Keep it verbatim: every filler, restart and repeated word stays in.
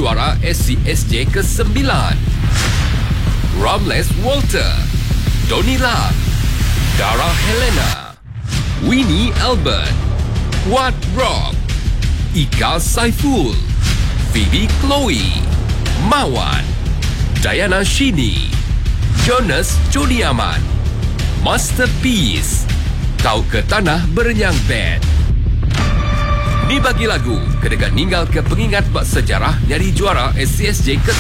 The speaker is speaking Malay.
juara S C S J kesembilan. Ramles Walter, Donny Lam, Dara Helena, Winnie Albert, Wat Rock, Ika Saiful, Phoebe Chloe, Mawan, Diana Shini, Jonas Jodiaman, Masterpiece, Kau ke Tanah Berenyang Band. Ni bagi lagu, kedekat ninggal ke pengingat bak sejarah nyari juara S C S J ke